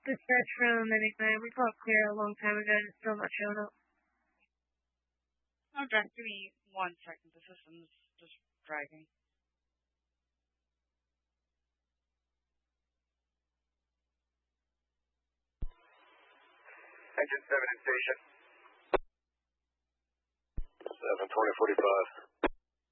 Dispatch from anytime. We called clear a long time ago and it's still not showing up. Oh, Jack, give me 1 second. The system's just dragging. Engine 7 in station. 7, 2045.